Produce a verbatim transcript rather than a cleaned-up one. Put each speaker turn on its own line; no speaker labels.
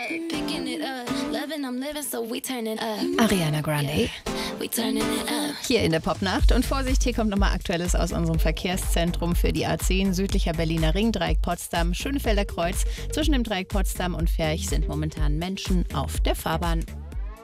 Ariana Grande. Hier in der Popnacht. Und Vorsicht, hier kommt nochmal Aktuelles aus unserem Verkehrszentrum für die A zehn, südlicher Berliner Ring, Dreieck Potsdam, Schönefelder Kreuz. Zwischen dem Dreieck Potsdam und Ferch sind momentan Menschen auf der Fahrbahn.